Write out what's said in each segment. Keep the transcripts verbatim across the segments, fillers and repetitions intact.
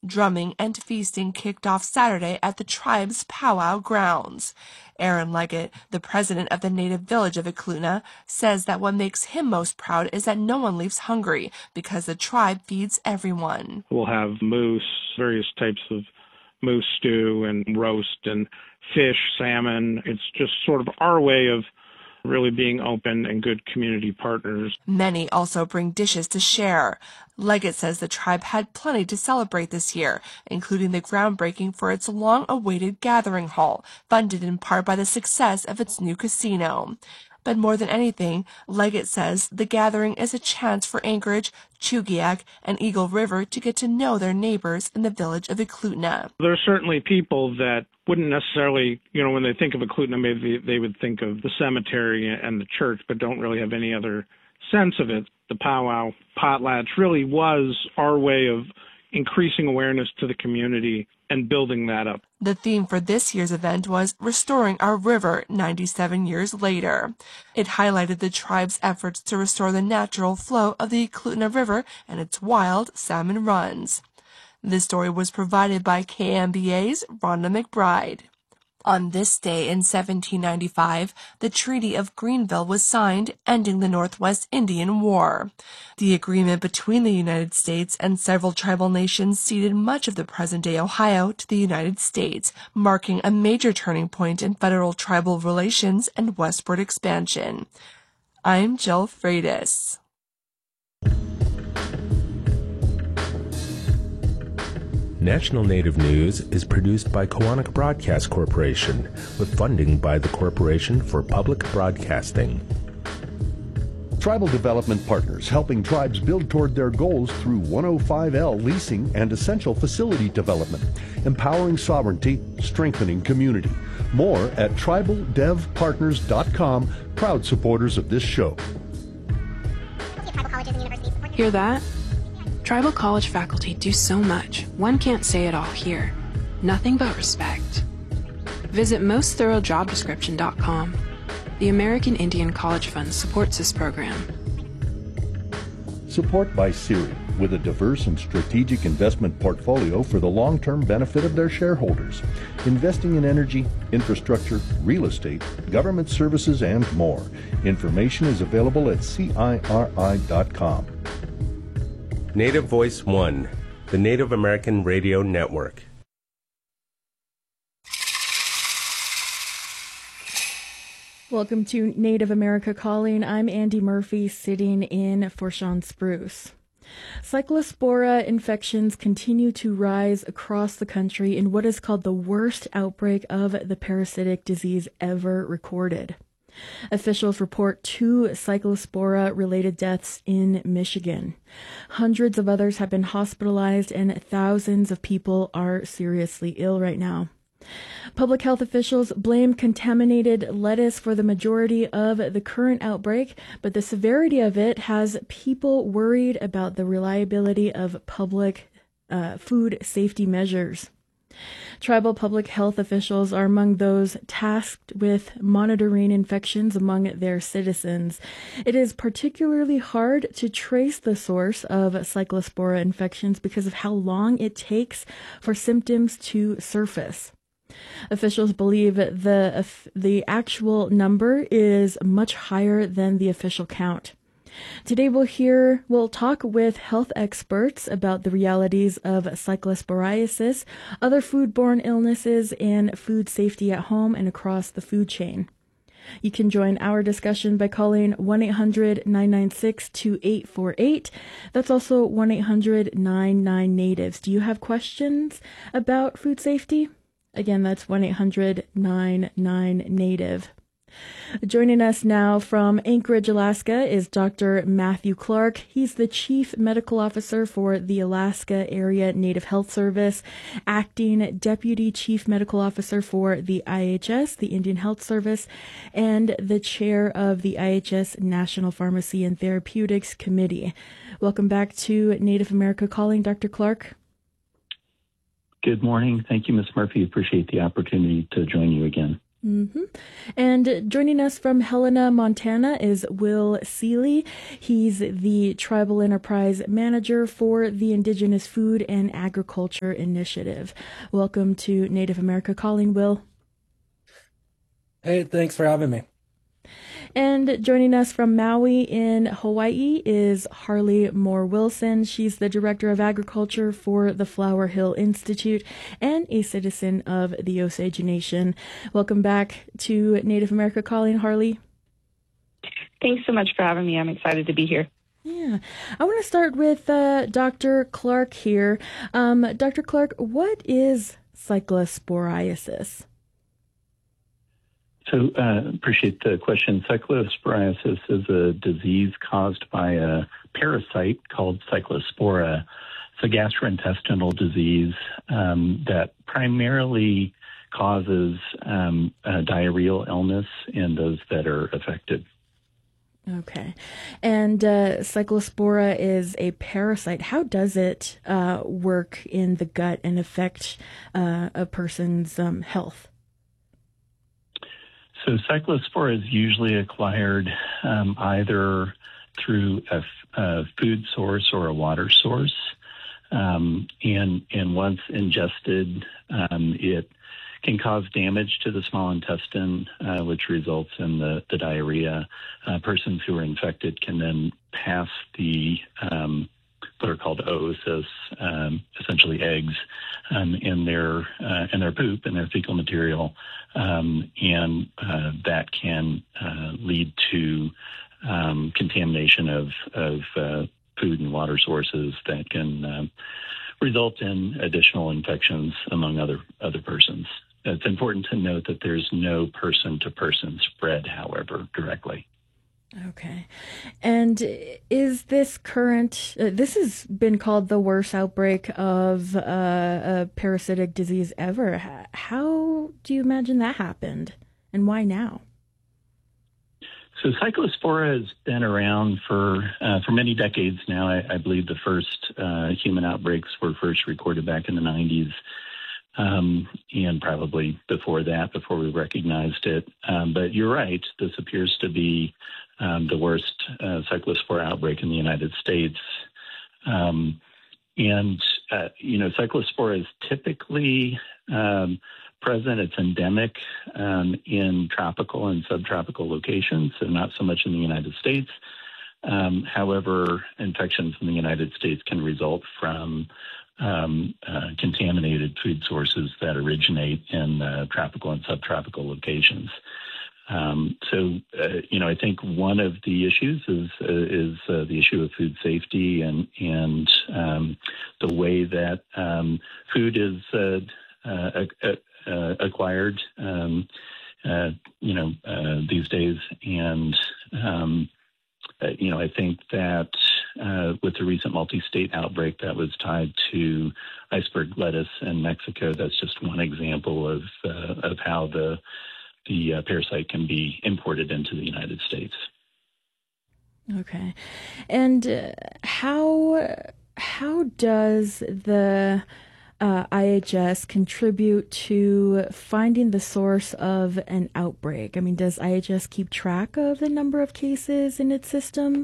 Drumming and feasting kicked off Saturday at the tribe's powwow grounds. Aaron Leggett, the president of the native village of Eklutna, says that what makes him most proud is that no one leaves hungry because the tribe feeds everyone. We'll have moose, various types of moose stew and roast and fish, salmon. It's just sort of our way of really being open and good community partners. Many also bring dishes to share. Leggett says the tribe had plenty to celebrate this year, including the groundbreaking for its long-awaited gathering hall, funded in part by the success of its new casino. But more than anything, Leggett says the gathering is a chance for Anchorage, Chugiak, and Eagle River to get to know their neighbors in the village of Eklutna. There are certainly people that wouldn't necessarily, you know, when they think of Eklutna, maybe they would think of the cemetery and the church, but don't really have any other sense of it. The powwow potlatch really was our way of increasing awareness to the community and building that up. The theme for this year's event was Restoring Our River ninety-seven years later. It highlighted the tribe's efforts to restore the natural flow of the Eklutna River and its wild salmon runs. This story was provided by K M B A's Rhonda McBride. On this day in seventeen ninety-five, the Treaty of Greenville was signed, ending the Northwest Indian War. The agreement between the United States and several tribal nations ceded much of the present-day Ohio to the United States, marking a major turning point in federal tribal relations and westward expansion. I'm Jill Freitas. National Native News is produced by Koahnic Broadcast Corporation with funding by the Corporation for Public Broadcasting. Tribal Development Partners, helping tribes build toward their goals through one oh five L leasing and essential facility development, empowering sovereignty, strengthening community. More at tribal dev partners dot com, proud supporters of this show. Hear that? Tribal college faculty do so much, one can't say it all here. Nothing but respect. Visit most thorough job description dot com. The American Indian College Fund supports this program. Support by Siri, with a diverse and strategic investment portfolio for the long-term benefit of their shareholders, investing in energy, infrastructure, real estate, government services, and more. Information is available at C I R I dot com. Native Voice One, the Native American Radio Network. Welcome to Native America Calling. I'm Andy Murphy, sitting in for Sean Spruce. Cyclospora infections continue to rise across the country in what is called the worst outbreak of the parasitic disease ever recorded. Officials report two cyclospora-related deaths in Michigan. Hundreds of others have been hospitalized, and thousands of people are seriously ill right now. Public health officials blame contaminated lettuce for the majority of the current outbreak, but the severity of it has people worried about the reliability of public uh, food safety measures. Tribal public health officials are among those tasked with monitoring infections among their citizens. It is particularly hard to trace the source of cyclospora infections because of how long it takes for symptoms to surface. Officials believe the the actual number is much higher than the official count. Today we'll hear, we'll talk with health experts about the realities of cyclosporiasis, other foodborne illnesses, and food safety at home and across the food chain. You can join our discussion by calling one eight hundred nine nine six two eight four eight. That's also one eight hundred nine nine natives. Do you have questions about food safety? Again, that's one eight hundred nine nine native. Joining us now from Anchorage, Alaska is Doctor Matthew Clark. He's the Chief Medical Officer for the Alaska Area Native Health Service, Acting Deputy Chief Medical Officer for the I H S, the Indian Health Service, and the Chair of the I H S National Pharmacy and Therapeutics Committee. Welcome back to Native America Calling, Doctor Clark. Good morning. Thank you, Miz Murphy. Appreciate the opportunity to join you again. Mm-hmm. And joining us from Helena, Montana is Will Seeley. He's the Tribal Enterprise Manager for the Indigenous Food and Agriculture Initiative. Welcome to Native America Calling, Will. Hey, thanks for having me. And joining us from Maui in Hawaii is Harley Moore Wilson. She's the Director of Agriculture for the Flower Hill Institute and a citizen of the Osage Nation. Welcome back to Native America Calling, Harley. Thanks so much for having me. I'm excited to be here. Yeah. I want to start with uh, Doctor Clark here. Um, Doctor Clark, what is cyclosporiasis? So uh, appreciate the question. Cyclosporiasis is a disease caused by a parasite called Cyclospora. It's a gastrointestinal disease um, that primarily causes um, uh, diarrheal illness in those that are affected. Okay. And uh, Cyclospora is a parasite. How does it uh, work in the gut and affect uh, a person's um, health? So cyclospora is usually acquired um, either through a, a food source or a water source. Um, and, and once ingested, um, it can cause damage to the small intestine, uh, which results in the, the diarrhea. Uh, persons who are infected can then pass the um, what are called oocysts, um, essentially eggs, um, in their uh, in their poop and their fecal material, um, and uh, that can uh, lead to um, contamination of of uh, food and water sources that can uh, result in additional infections among other other persons. It's important to note that there's no person-to-person spread, however, directly. Okay. And is this current, uh, this has been called the worst outbreak of uh, a parasitic disease ever. How do you imagine that happened, and why now? So Cyclospora has been around for uh, for many decades now. I, I believe the first uh, human outbreaks were first recorded back in the nineties. Um, and probably before that, before we recognized it. Um, but you're right, this appears to be um, the worst uh, cyclospora outbreak in the United States. Um, and, uh, you know, cyclospora is typically um, present, it's endemic um, in tropical and subtropical locations, so not so much in the United States. Um, however, infections in the United States can result from Um, uh, contaminated food sources that originate in uh, tropical and subtropical locations. Um, so, uh, you know, I think one of the issues is uh, is uh, the issue of food safety and and um, the way that um, food is uh, uh, uh, acquired, um, uh, you know, uh, these days. And um, uh, you know, I think that Uh, with the recent multi-state outbreak that was tied to iceberg lettuce in Mexico, that's just one example of uh, of how the the uh, parasite can be imported into the United States. Okay, and uh, how how does the uh, I H S contribute to finding the source of an outbreak? I mean, does I H S keep track of the number of cases in its system?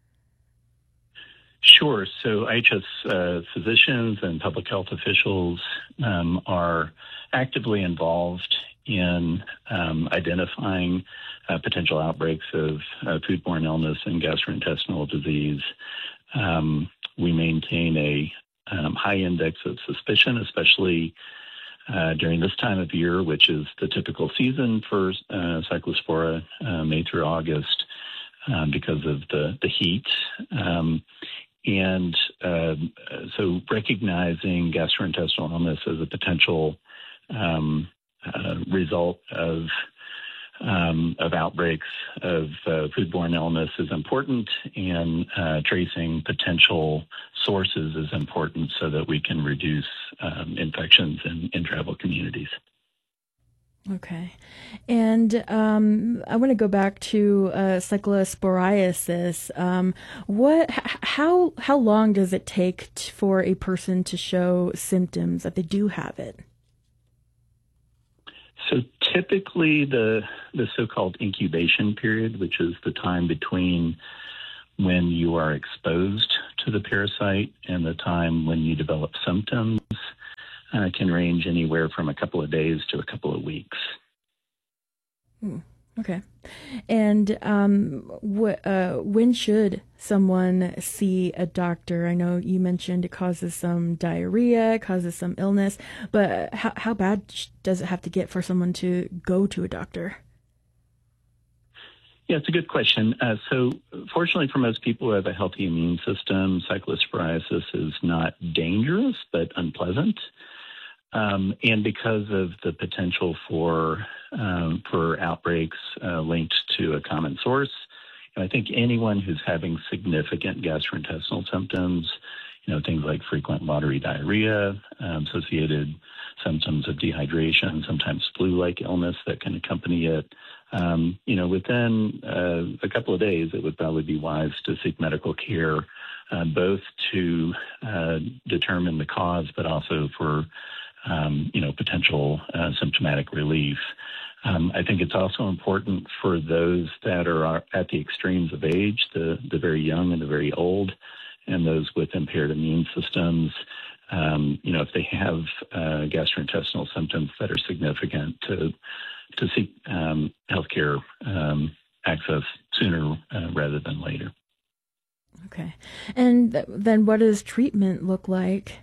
Sure. So I H S uh, physicians and public health officials um, are actively involved in um, identifying uh, potential outbreaks of uh, foodborne illness and gastrointestinal disease. Um, we maintain a um, high index of suspicion, especially uh, during this time of year, which is the typical season for uh, Cyclospora, uh, May through August, um, because of the, the heat. Um, And uh, so recognizing gastrointestinal illness as a potential um, uh, result of um, of outbreaks of uh, foodborne illness is important, and uh, tracing potential sources is important so that we can reduce um, infections in, in tribal communities. Okay. And um, I want to go back to uh, cyclosporiasis. Um, what, h- how, how long does it take t- for a person to show symptoms that they do have it? So typically the the so-called incubation period, which is the time between when you are exposed to the parasite and the time when you develop symptoms, uh, can range anywhere from a couple of days to a couple of weeks. Hmm. Okay. And um, wh- uh, when should someone see a doctor? I know you mentioned it causes some diarrhea, causes some illness, but how, how bad does it have to get for someone to go to a doctor? Yeah, it's a good question. Uh, so fortunately for most people who have a healthy immune system, cyclosporiasis is not dangerous, but unpleasant. Um, and because of the potential for um, for outbreaks uh, linked to a common source, I think anyone who's having significant gastrointestinal symptoms, you know, things like frequent watery diarrhea, um, associated symptoms of dehydration, sometimes flu-like illness that can accompany it, um, you know, within uh, a couple of days, it would probably be wise to seek medical care, uh, both to uh, determine the cause, but also for Um, you know, potential uh, symptomatic relief. Um, I think it's also important for those that are at the extremes of age, the, the very young and the very old, and those with impaired immune systems. Um, you know, if they have uh, gastrointestinal symptoms that are significant, to to seek um, healthcare um, access sooner uh, rather than later. Okay. And th- then what does treatment look like?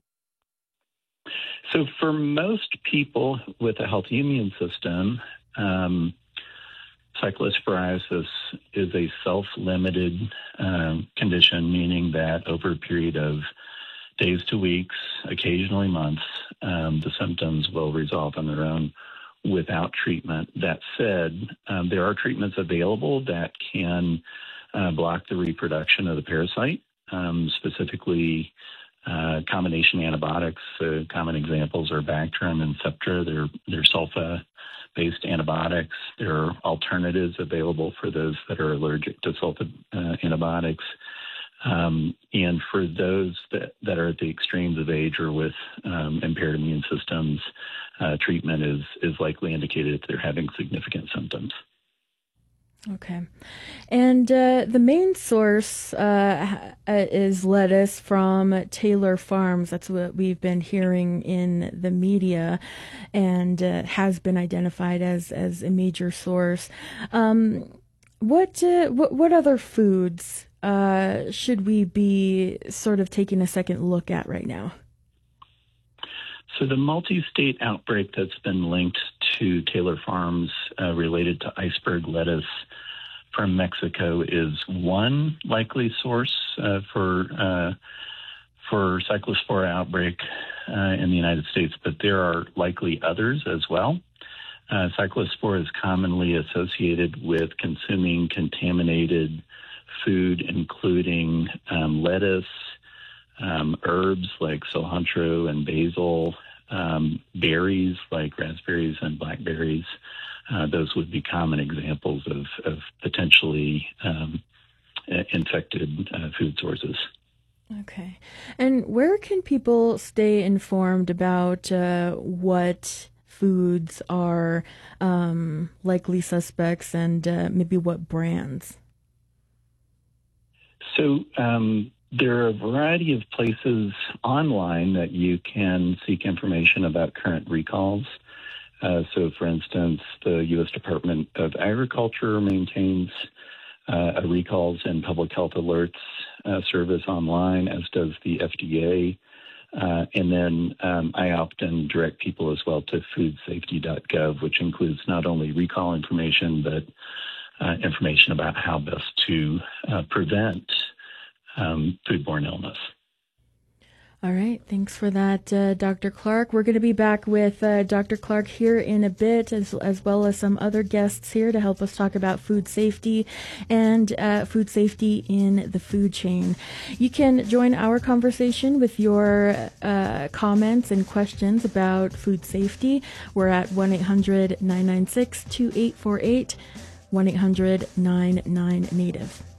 So for most people with a healthy immune system, um, cyclosporiasis is a self-limited um, condition, meaning that over a period of days to weeks, occasionally months, um, the symptoms will resolve on their own without treatment. That said, um, there are treatments available that can uh, block the reproduction of the parasite, um, specifically Uh, combination antibiotics. Uh, common examples are Bactrim and Septra. They're, they're sulfa-based antibiotics. There are alternatives available for those that are allergic to sulfa uh, antibiotics. Um, and for those that, that are at the extremes of age or with um, impaired immune systems, uh, treatment is, is likely indicated if they're having significant symptoms. Okay. And uh, the main source uh, is lettuce from Taylor Farms. That's what we've been hearing in the media, and uh, has been identified as, as a major source. Um, what, uh, what what other foods uh, should we be sort of taking a second look at right now? So the multi-state outbreak that's been linked to Taylor Farms uh, related to iceberg lettuce from Mexico is one likely source uh, for uh, for cyclospora outbreak uh, in the United States, but there are likely others as well. Uh, cyclospora is commonly associated with consuming contaminated food, including um, lettuce, um, herbs like cilantro and basil, um, berries like raspberries and blackberries. Uh, those would be common examples of, of potentially um, infected uh, food sources. Okay. And where can people stay informed about uh, what foods are um, likely suspects and uh, maybe what brands? So um, there are a variety of places online that you can seek information about current recalls. Uh, so, for instance, the U S Department of Agriculture maintains uh, a recalls and public health alerts uh, service online, as does the F D A. Uh, and then um, I often direct people as well to food safety dot gov, which includes not only recall information, but uh, information about how best to uh, prevent um, foodborne illness. All right. Thanks for that, uh, Doctor Clark. We're going to be back with uh, Doctor Clark here in a bit, as, as well as some other guests here to help us talk about food safety and uh, food safety in the food chain. You can join our conversation with your uh, comments and questions about food safety. We're at one eight hundred nine nine six two eight four eight, one eight hundred nine nine native.